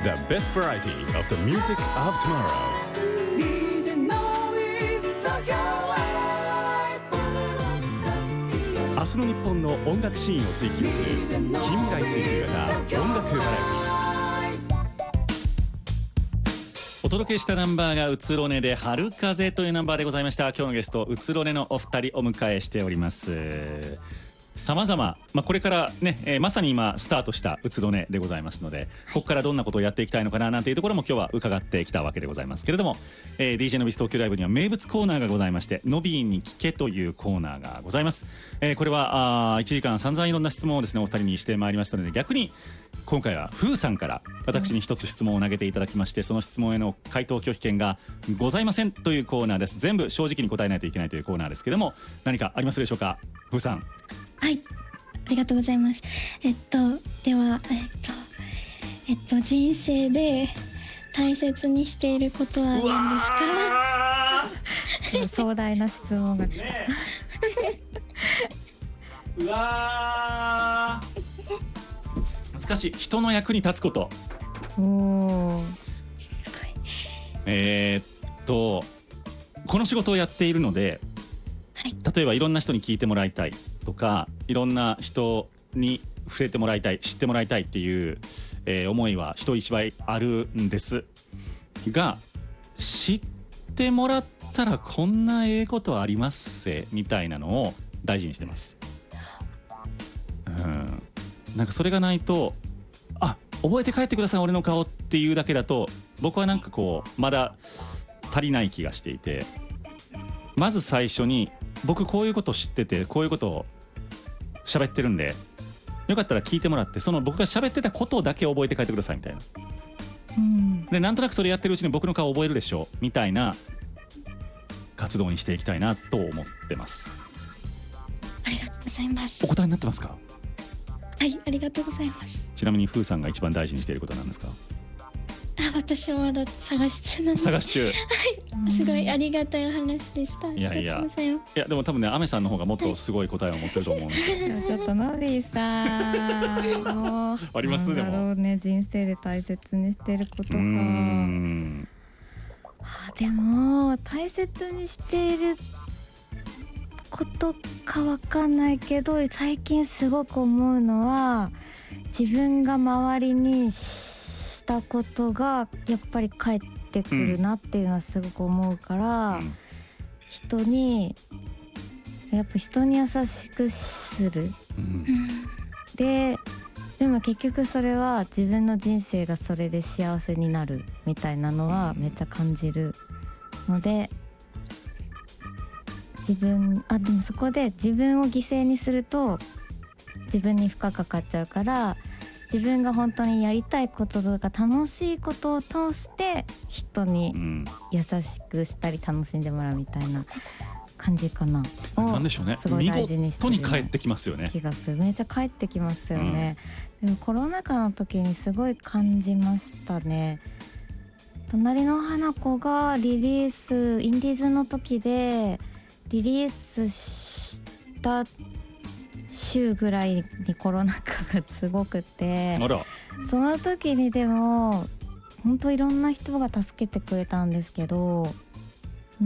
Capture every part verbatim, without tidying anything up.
The best variety of the music of tomorrow. 明日の日本の音楽シーンを追求する近未来追求型音楽バラエティ。お届けしたナンバーがうつろねで春風というナンバーでございました。今日のゲストうつろねのお二人お迎えしております。さまざま、まあ、これからね、えー、まさに今スタートしたうつろねでございますので、ここからどんなことをやっていきたいのかななんていうところも今日は伺ってきたわけでございますけれども、えー、ディージェー のビス東京ライブには名物コーナーがございまして、ノビーに聞けというコーナーがございます。えー、これはあいちじかん散々いろんな質問をですねお二人にしてまいりましたので、逆に今回はフーさんから私に一つ質問を投げていただきまして、その質問への回答拒否権がございませんというコーナーです。全部正直に答えないといけないというコーナーですけれども、何かありますでしょうか、フーさん。 はい、ありがとうございます。えっとではえっとえっと人生で大切にしていることは何ですか？ 壮大な質問が来た。 ね、うわ難しい。人の役に立つこと。 おー、 すごい。 えー、っとこの仕事をやっているので、 はい、 例えばいろんな人に聞いてもらいたいとか、いろんな人に触れてもらいたい、知ってもらいたいっていう、えー、思いは人一倍あるんですが、知ってもらったらこんなええことありますせみたいなのを大事にしてます。うん、なんかそれがないと、あ、覚えて帰ってください俺の顔っていうだけだと、僕はなんかこうまだ足りない気がしていて、まず最初に僕こういうこと知ってて、こういうことを喋ってるんでよかったら聞いてもらって、その僕が喋ってたことだけ覚えて帰ってくださいみたいな、 うん、 でなんとなくそれやってるうちに僕の顔覚えるでしょみたいな活動にしていきたいなと思ってます。 ありがとうございます。 お答えになってますか？ はい、ありがとうございます。 ちなみにフーさんが一番大事にしていることは何ですか？ あ、私もまだ探し中なので。 探し中。 はい、すごいありがたいお話でした。 いやいやありがとうございます。 いやでも多分ね、アメさんの方がもっとすごい答えを持ってると思うんですよ。 ちょっとノビーさんもうありますでも。 なんだろうね、人生で大切にしてることか。 うーん、 あ、でも大切にしていることかわかんないけど、最近すごく思うのは、自分が周りにしたことがやっぱり返ってくるなっていうのはすごく思うから、うん、人にやっぱ人に優しくする、うん、ででも結局それは自分の人生がそれで幸せになるみたいなのはめっちゃ感じるので、自分あでもそこで自分を犠牲にすると自分に負荷かかっちゃうから、自分が本当にやりたいこととか楽しいことを通して人に優しくしたり楽しんでもらうみたいな感じかな。 なんでしょうね、 すごい大事にしてる見事に返ってきますよね。 気がする。めっちゃ返ってきますよね、うん、でもコロナ禍の時にすごい感じましたね。隣の花子がリリースインディーズの時でリリースした週ぐらいにコロナ禍がすごくて、 あら、 その時にでも本当いろんな人が助けてくれたんですけど、うん、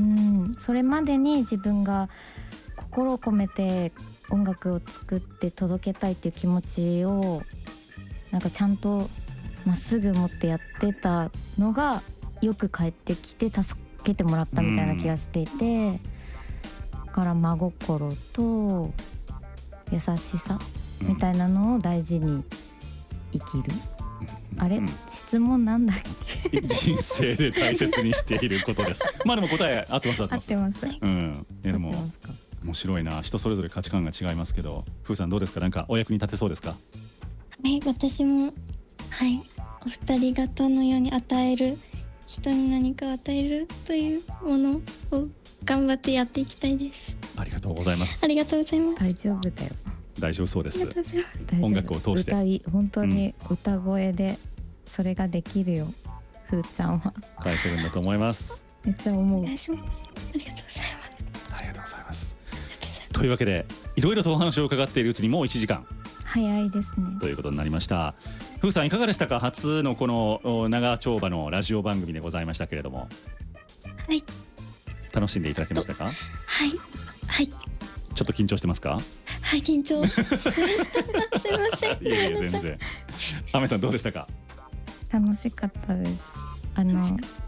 それまでに自分が心を込めて音楽を作って届けたいっていう気持ちをなんかちゃんとまっすぐ持ってやってたのがよく帰ってきて助けてもらったみたいな気がしていて、だから真心と優しさみたいなのを大事に生きる、うん、あれ、うん、質問なんだっけ？ 人生で大切にしていることです。まあでも答え合ってます合ってます。 合ってます。 うん。でも面白いな。人それぞれ価値観が違いますけど、フーさんどうですか？なんかお役に立てそうですか？ はい、私もはいお二人方のように与える、人に何か与えるというものを頑張ってやっていきたいです。 ありがとうございます。 ありがとうございます。 大丈夫だよ。 大丈夫そうです。 ありがとうございます。 音楽を通して歌い本当に歌声でそれができるよ、ふーちゃんは返せるんだと思います。 めっちゃ思う。 お願いします。ありがとうございます。 ありがとうございます。というわけでいろいろとお話を伺っているうちにもういちじかん早いですねということになりました。ふふうさんいかがでしたか？初のこの長丁場のラジオ番組でございましたけれども、 はい、 楽しんでいただけましたか？ はいはいちょっと緊張してますか？ はい、緊張しましたすいません。 いえいえ全然。アメさんどうでしたか？ 楽しかったです。あの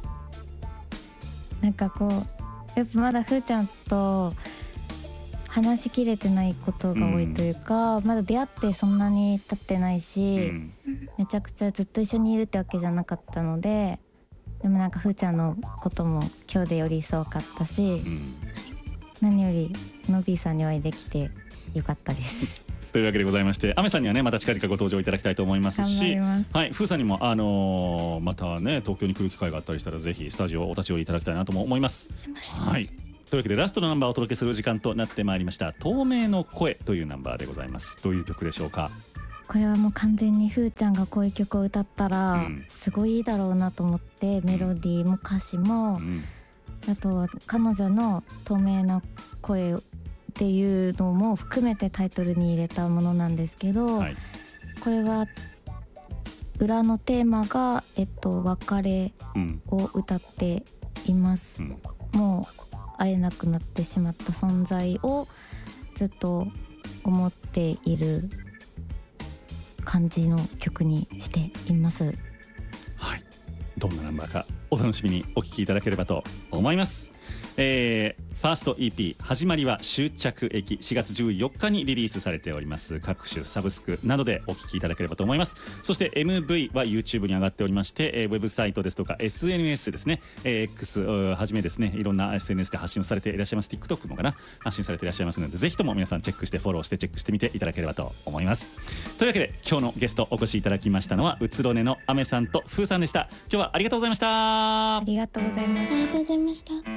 なんかこうやっぱまだふーちゃんと話しきれてないことが多いというか、うん、まだ出会ってそんなに経ってないし、うん、めちゃくちゃずっと一緒にいるってわけじゃなかったので、でもなんかふーちゃんのことも今日でより一層分かったし、うん、何よりのびーさんにお会いできてよかったですというわけでございまして、アメさんにはねまた近々ご登場いただきたいと思いますし、はい、ふうさんにもあのー、またね東京に来る機会があったりしたらぜひスタジオお立ち寄りいただきたいなとも思います。はい、というわけでラストのナンバーをお届けする時間となってまいりました。透明の声というナンバーでございます。どういう曲でしょうか？ これはもう完全にふーちゃんがこういう曲を歌ったらすごいいいだろうなと思って、うん、メロディーも歌詞も、うん、あと彼女の透明な声っていうのも含めてタイトルに入れたものなんですけど、はい、これは裏のテーマが、えっと、別れを歌っています、うん、もう会えなくなってしまった存在をずっと思っている感じの曲にしています。 はい、どんなナンバーかお楽しみにお聴きいただければと思います。えー、ファースト イーピー 始まりは終着駅しがつじゅうよっかにリリースされております。各種サブスクなどでお聴きいただければと思います。そして エムブイ は YouTube に上がっておりまして、えー、ウェブサイトですとか エスエヌエス ですね、えー、X はじめですねいろんな エスエヌエス で発信されていらっしゃいます。 TikTok もかな発信されていらっしゃいますので、ぜひとも皆さんチェックしてフォローしてチェックしてみていただければと思います。というわけで今日のゲストお越しいただきましたのはうつろねのアメさんとふーさんでした。今日はありがとうございました。 ありがとうございました。 ありがとうございました。